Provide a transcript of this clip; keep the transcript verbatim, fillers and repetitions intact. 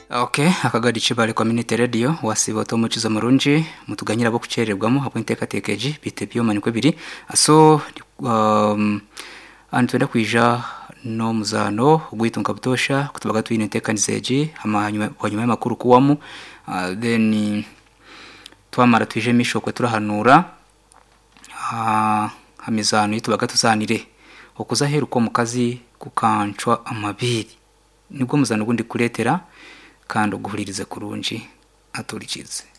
Okay, akagadi chibale community radio wasiba to muchizo murunji mutuganyira bo kucererwamo hapo inteka tekeji bitebyo manikwe biri so um antwenda kwija no muzano gwitunga butosha kutubaga twine tekanizeji amanyuma wanyuma makuru kuwamu uh, then twamara twije misho kwe turahanura uh, hamizano yitubaga tuzanire okuzaheru ko mukazi kukancwa amabiri nibwo muzano gundi kuretera kandi uguhuririze kurunji aturikize.